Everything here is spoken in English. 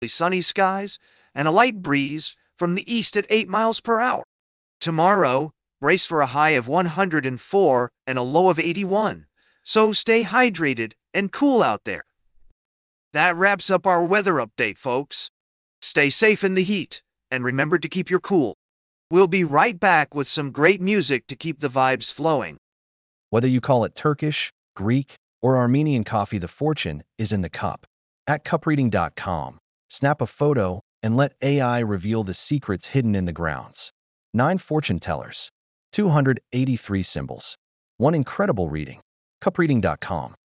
sunny skies, and a light breeze from the east at 8 miles per hour. Tomorrow, brace for a high of 104 and a low of 81. So stay hydrated and cool out there. That wraps up our weather update, folks. Stay safe in the heat, and remember to keep your cool. We'll be right back with some great music to keep the vibes flowing. Whether you call it Turkish, Greek, or Armenian coffee, the fortune is in the cup. At cupreading.com, snap a photo and let AI reveal the secrets hidden in the grounds. 9 fortune tellers, 283 symbols, one incredible reading. Cupreading.com.